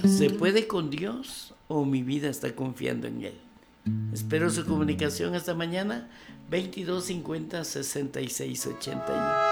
¿Se puede con Dios o mi vida está confiando en Él? Espero su comunicación esta mañana. 22 50 66 81.